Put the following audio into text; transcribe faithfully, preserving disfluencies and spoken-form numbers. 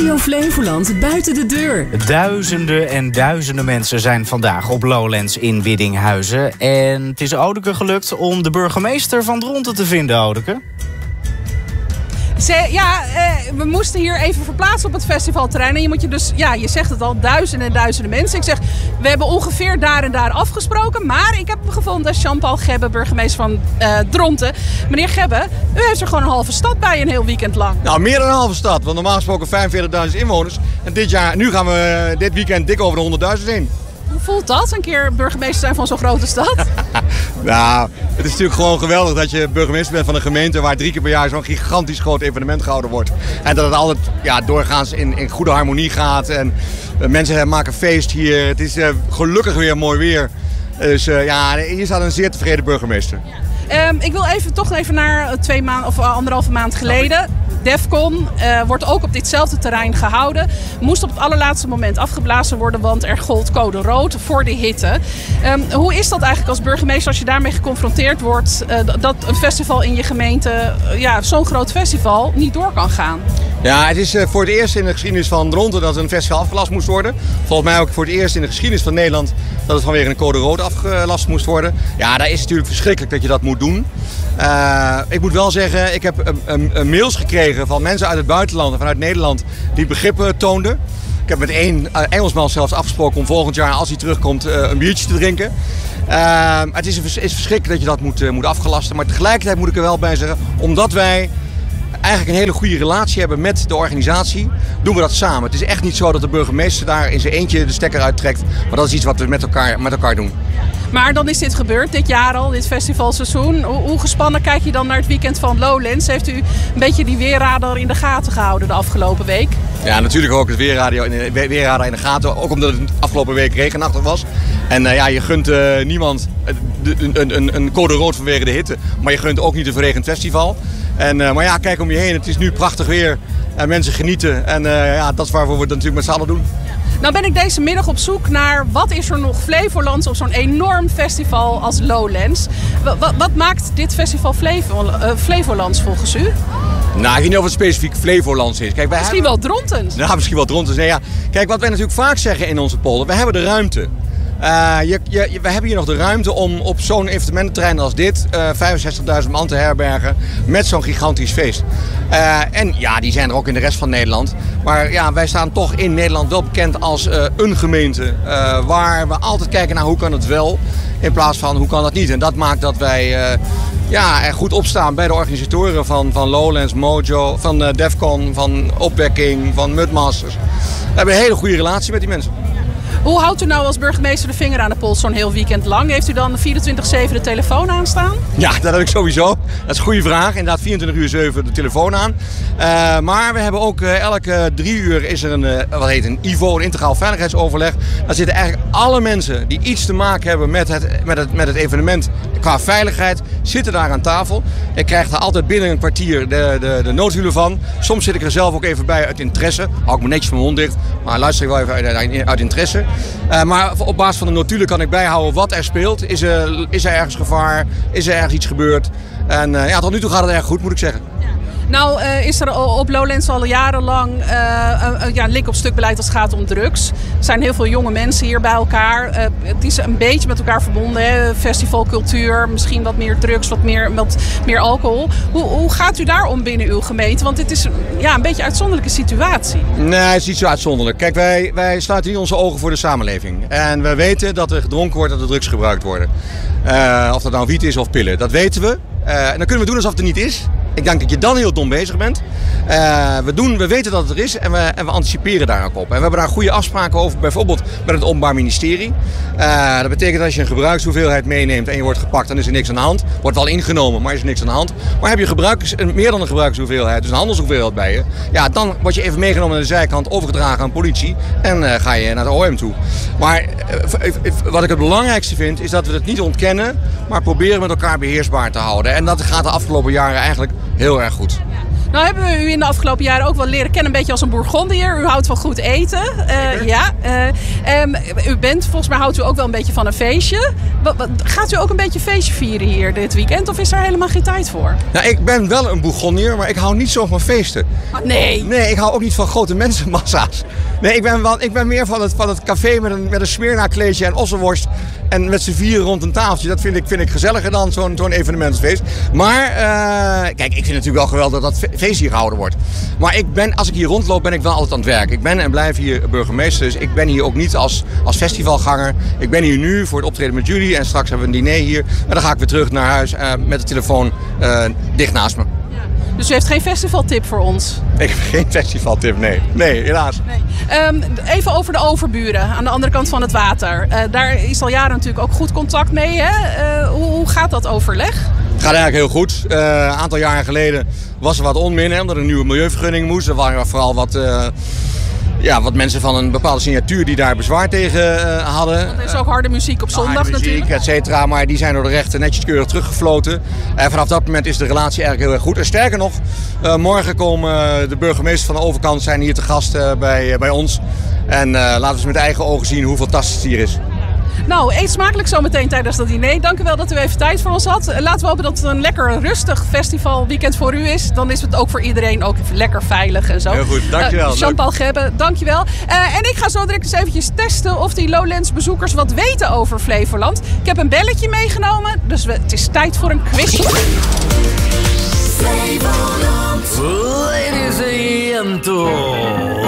Radio Flevoland buiten de deur. Duizenden en duizenden mensen zijn vandaag op Lowlands in Widdinghuizen. En het is Odeke gelukt om de burgemeester van Dronten te vinden, Odeke. Ze, ja, eh, we moesten hier even verplaatsen op het festivalterrein. En je moet je dus, ja, je zegt het al, duizenden en duizenden mensen. Ik zeg, we hebben ongeveer daar en daar afgesproken. Maar ik heb gevonden, Jean-Paul Gebbe, burgemeester van uh, Dronten. Meneer Gebbe, u heeft er gewoon een halve stad bij een heel weekend lang. Nou, meer dan een halve stad. Want normaal gesproken vijfenveertigduizend inwoners. En dit jaar, nu gaan we dit weekend dik over de honderdduizend heen. Hoe voelt dat, een keer burgemeester zijn van zo'n grote stad? Nou, het is natuurlijk gewoon geweldig dat je burgemeester bent van een gemeente waar drie keer per jaar zo'n gigantisch groot evenement gehouden wordt. En dat het altijd ja, doorgaans in, in goede harmonie gaat. En uh, mensen maken feest hier. Het is uh, gelukkig weer mooi weer. Dus uh, ja, hier staat een zeer tevreden burgemeester. Ja. Um, ik wil even toch even naar twee maanden of anderhalve maand geleden. Defcon uh, wordt ook op ditzelfde terrein gehouden. Moest op het allerlaatste moment afgeblazen worden, want er gold code rood voor de hitte. Um, hoe is dat eigenlijk als burgemeester als je daarmee geconfronteerd wordt uh, dat een festival in je gemeente, uh, ja, zo'n groot festival, niet door kan gaan? Ja, het is uh, voor het eerst in de geschiedenis van Dronten dat een festival afgelast moest worden. Volgens mij ook voor het eerst in de geschiedenis van Nederland dat het vanwege een code rood afgelast moest worden. Ja, dat is natuurlijk verschrikkelijk dat je dat moet doen. Uh, ik moet wel zeggen, ik heb um, um, um, mails gekregen van mensen uit het buitenland en vanuit Nederland die begrippen toonden. Ik heb met één uh, Engelsman zelfs afgesproken om volgend jaar, als hij terugkomt, uh, een biertje te drinken. Uh, het is, is verschrikkelijk dat je dat moet, uh, moet afgelasten. Maar tegelijkertijd moet ik er wel bij zeggen, omdat wij eigenlijk een hele goede relatie hebben met de organisatie, doen we dat samen. Het is echt niet zo dat de burgemeester daar in zijn eentje de stekker uittrekt. Maar dat is iets wat we met elkaar, met elkaar doen. Maar dan is dit gebeurd, dit jaar al, dit festivalseizoen. Hoe, hoe gespannen kijk je dan naar het weekend van Lowlands? Heeft u een beetje die weerradar in de gaten gehouden de afgelopen week? Ja, natuurlijk ook het weerradar in de, weerradar in de gaten. Ook omdat het afgelopen week regenachtig was. En uh, ja, je gunt uh, niemand een, een, een, een code rood vanwege de hitte. Maar je gunt ook niet een verregend festival. En, uh, maar ja, kijk om je heen. Het is nu prachtig weer. En mensen genieten. En uh, ja, dat is waarvoor we het natuurlijk met z'n allen doen. Nou ben ik deze middag op zoek naar wat is er nog Flevolands op zo'n enorm festival als Lowlands. Wat, wat maakt dit festival Flevo, uh, Flevolands volgens u? Nou, ik weet niet of het specifiek Flevolands is. Kijk, wij misschien hebben... wel Drontens. Nou, misschien wel Drontens. Nee, ja. Kijk, wat wij natuurlijk vaak zeggen in onze polder, we hebben de ruimte. Uh, je, je, we hebben hier nog de ruimte om op zo'n evenemententerrein als dit uh, vijfenzestigduizend man te herbergen met zo'n gigantisch feest. Uh, en ja, die zijn er ook in de rest van Nederland. Maar ja, wij staan toch in Nederland wel bekend als uh, een gemeente uh, waar we altijd kijken naar hoe kan het wel in plaats van hoe kan dat niet. En dat maakt dat wij uh, ja, er goed op staan bij de organisatoren van, van Lowlands, Mojo, van uh, Defcon, van Opwekking, van Mudmasters. We hebben een hele goede relatie met die mensen. Hoe houdt u nou als burgemeester de vinger aan de pols zo'n heel weekend lang? Heeft u dan vierentwintig zeven de telefoon aanstaan? Ja, dat heb ik sowieso. Dat is een goede vraag. Inderdaad, vierentwintig uur zeven de telefoon aan. Uh, maar we hebben ook uh, elke drie uur is er een, uh, wat heet een I V O, een integraal veiligheidsoverleg. Daar zitten eigenlijk alle mensen die iets te maken hebben met het, met het, met het evenement qua veiligheid, zitten daar aan tafel. Ik krijg daar altijd binnen een kwartier de, de, de noodhulen van. Soms zit ik er zelf ook even bij uit interesse. Hou ik me netjes van mijn mond dicht, maar luister ik wel even uit, uit, uit interesse. Uh, maar op basis van de notulen kan ik bijhouden wat er speelt. Is er, is er ergens gevaar? Is er ergens iets gebeurd? En uh, ja, tot nu toe gaat het erg goed, moet ik zeggen. Nou uh, is er op Lowlands al jarenlang uh, uh, ja, lik op stuk beleid als het gaat om drugs. Er zijn heel veel jonge mensen hier bij elkaar. Uh, het is een beetje met elkaar verbonden. Hè? Festivalcultuur, misschien wat meer drugs, wat meer, wat meer alcohol. Hoe, hoe gaat u daar om binnen uw gemeente? Want dit is ja, een beetje een uitzonderlijke situatie. Nee, het is niet zo uitzonderlijk. Kijk, wij, wij sluiten niet onze ogen voor de samenleving. En we weten dat er gedronken wordt, dat er drugs gebruikt worden. Uh, of dat nou wiet is of pillen, dat weten we. Uh, en dan kunnen we doen alsof het er niet is. Ik denk dat je dan heel dom bezig bent. Uh, we, doen, we weten dat het er is en we, en we anticiperen daar ook op. En we hebben daar goede afspraken over, bijvoorbeeld met het Openbaar Ministerie. Uh, dat betekent dat als je een gebruikshoeveelheid meeneemt en je wordt gepakt, dan is er niks aan de hand. Wordt wel ingenomen, maar is er niks aan de hand. Maar heb je gebruikers, meer dan een gebruikshoeveelheid, dus een handelshoeveelheid bij je, ja, dan word je even meegenomen naar de zijkant, overgedragen aan politie en uh, ga je naar de O M toe. Maar uh, wat ik het belangrijkste vind, is dat we het niet ontkennen, maar proberen met elkaar beheersbaar te houden. En dat gaat de afgelopen jaren eigenlijk heel erg goed. Nou hebben we u in de afgelopen jaren ook wel leren kennen, een beetje als een Bourgondier. U houdt van goed eten. Uh, ja. Uh, um, u bent, volgens mij houdt u ook wel een beetje van een feestje. Wat, wat, gaat u ook een beetje feestje vieren hier dit weekend of is er helemaal geen tijd voor? Nou, ik ben wel een Bourgondier, maar ik hou niet zo van feesten. Ah, nee. Nee, ik hou ook niet van grote mensenmassa's. Nee, ik ben, wel, ik ben meer van het, van het café met een, met een Smyrna-kleedje en ossenworst. En met z'n vieren rond een tafeltje. Dat vind ik, vind ik gezelliger dan zo'n zo'n evenementsfeest. Maar, uh, kijk, ik vind het natuurlijk wel geweldig dat dat feest hier gehouden wordt. Maar ik ben, als ik hier rondloop, ben ik wel altijd aan het werk. Ik ben en blijf hier burgemeester. Dus ik ben hier ook niet als, als festivalganger. Ik ben hier nu voor het optreden met jullie. En straks hebben we een diner hier. En dan ga ik weer terug naar huis uh, met de telefoon uh, dicht naast me. Dus u heeft geen festivaltip voor ons? Ik heb geen festivaltip, nee. Nee, helaas. Nee. Um, even over de overburen aan de andere kant van het water. Uh, daar is al jaren natuurlijk ook goed contact mee. Hè? Uh, hoe, hoe gaat dat overleg? Het gaat eigenlijk heel goed. Uh, een aantal jaren geleden was er wat onmin, hè, omdat er een nieuwe milieuvergunning moest. Er waren vooral wat... Uh, Ja, wat mensen van een bepaalde signatuur die daar bezwaar tegen uh, hadden. Er is ook harde muziek op zondag harde muziek, natuurlijk. Et cetera, maar die zijn door de rechter netjes keurig teruggefloten. En vanaf dat moment is de relatie eigenlijk heel erg goed. En sterker nog, uh, morgen komen uh, de burgemeester van de overkant zijn hier te gast uh, bij, uh, bij ons. En uh, laten we eens met eigen ogen zien hoe fantastisch het hier is. Nou, eet smakelijk zometeen tijdens dat diner. Dank u wel dat u even tijd voor ons had. Laten we hopen dat het een lekker rustig festivalweekend voor u is. Dan is het ook voor iedereen ook lekker veilig en zo. Heel goed, dankjewel. Uh, Jean-Paul Gebbe, dankjewel. Uh, en ik ga zo direct eens eventjes testen of die Lowlands bezoekers wat weten over Flevoland. Ik heb een belletje meegenomen, dus we, het is tijd voor een quizje. Flevoland. Ladies and gentlemen.